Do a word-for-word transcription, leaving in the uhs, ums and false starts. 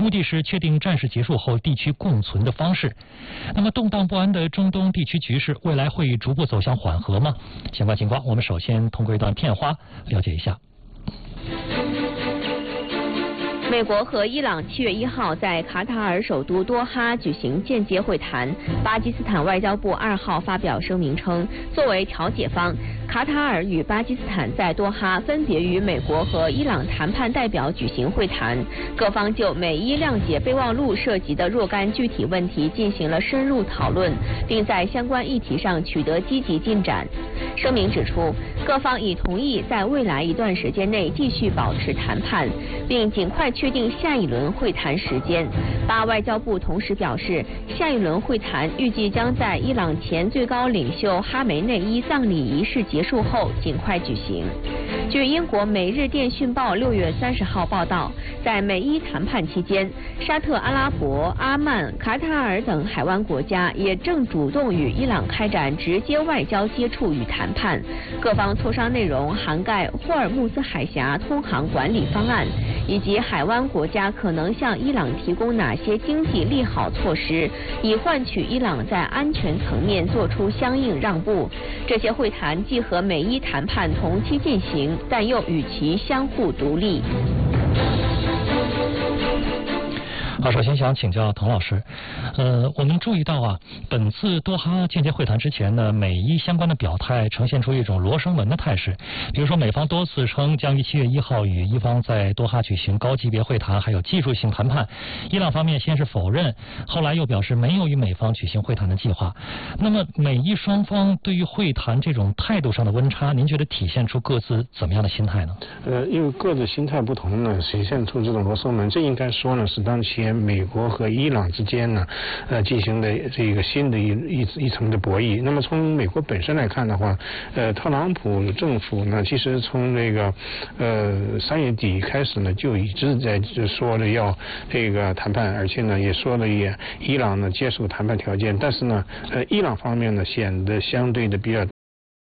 目的是确定战事结束后地区共存的方式。那么动荡不安的中东地区局势，未来会逐步走向缓和吗？相关情况，我们首先通过一段片花了解一下。 美国和伊朗七月一号在卡塔尔首都多哈举行间接会谈。巴基斯坦外交部二号发表声明称，作为调解方，卡塔尔与巴基斯坦在多哈分别与美国和伊朗谈判代表举行会谈，各方就美伊谅解备忘录涉及的若干具体问题进行了深入讨论，并在相关议题上取得积极进展。声明指出，各方已同意在未来一段时间内继续保持谈判，并尽快确定下一轮会谈时间。巴外交部同时表示，下一轮会谈预计将在伊朗前最高领袖哈梅内伊葬礼仪式结束后尽快举行。据英国《每日电讯报》六月三十号报道，在美伊谈判期间，沙特阿拉伯、阿曼、卡塔尔等海湾国家也正主动与伊朗开展直接外交接触与谈判。各方磋商内容涵盖霍尔木兹海峡通航管理方案，以及海湾国家可能向伊朗提供哪些经济利好措施，以换取伊朗在安全层面做出相应让步。这些会谈既和美伊谈判同期进行，但又与其相互独立。 好，首先想请教滕老师，呃，我们注意到啊，本次多哈间接会谈之前呢，美伊相关的表态呈现出一种罗生门的态势。比如说，美方多次称将于七月一号与伊方在多哈举行高级别会谈，还有技术性谈判。伊朗方面先是否认，后来又表示没有与美方举行会谈的计划。那么，美伊双方对于会谈这种态度上的温差，您觉得体现出各自怎么样的心态呢？ 呃，因为各自心态不同呢，体现出这种罗生门。这应该说呢，是当前美国和伊朗之间呢，呃，进行的这个新的一一一层的博弈。那么从美国本身来看的话，呃，特朗普政府呢，其实从这个呃三月底开始呢，就一直在就说着要这个谈判，而且呢也说了也伊朗呢接受谈判条件，但是呢，呃，伊朗方面呢显得相对的比较